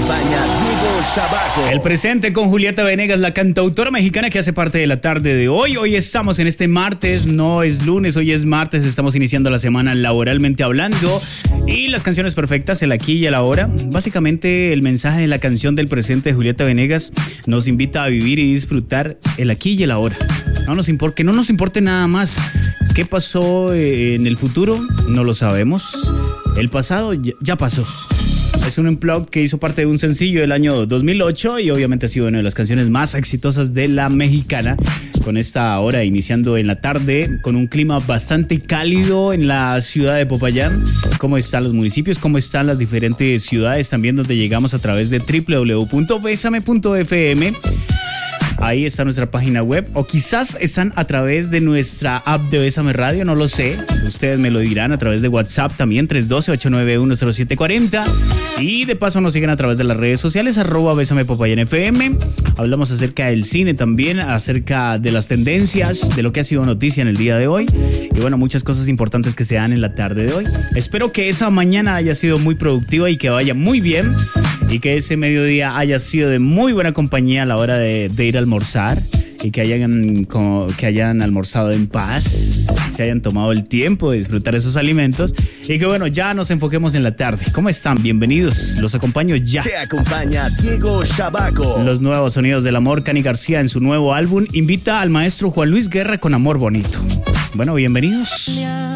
acompaña Diego Shabaco. El presente con Julieta Venegas, la cantautora mexicana que hace parte de la tarde de hoy. Hoy estamos en este martes, no es lunes, hoy es martes. Estamos iniciando la semana laboralmente hablando. Y las canciones perfectas, el aquí y el ahora. Básicamente el mensaje de la canción del presente de Julieta Venegas nos invita a vivir y disfrutar el aquí y el ahora. Que no nos importe nada más. ¿Qué pasó en el futuro? No lo sabemos. El pasado ya pasó. Es un unplugged que hizo parte de un sencillo del año 2008 y obviamente ha sido una de las canciones más exitosas de la mexicana. Con esta hora iniciando en la tarde, con un clima bastante cálido en la ciudad de Popayán. ¿Cómo están los municipios? ¿Cómo están las diferentes ciudades? También donde llegamos a través de www.besame.fm. Ahí está nuestra página web, o quizás están a través de nuestra app de Bésame Radio, no lo sé. Ustedes me lo dirán a través de WhatsApp también, 312-891-0740. Y de paso nos siguen a través de las redes sociales, @Bésame Popayán FM. Hablamos acerca del cine también, acerca de las tendencias, de lo que ha sido noticia en el día de hoy. Y bueno, muchas cosas importantes que se dan en la tarde de hoy. Espero que esa mañana haya sido muy productiva y que vaya muy bien. Y que ese mediodía haya sido de muy buena compañía a la hora de ir a almorzar. Y que hayan almorzado en paz. Se hayan tomado el tiempo de disfrutar esos alimentos. Y que bueno, ya nos enfoquemos en la tarde. ¿Cómo están? Bienvenidos. Los acompaño ya. Te acompaña Diego Shabaco. Los nuevos sonidos del amor. Cani García en su nuevo álbum invita al maestro Juan Luis Guerra con Amor Bonito. Bueno, bienvenidos.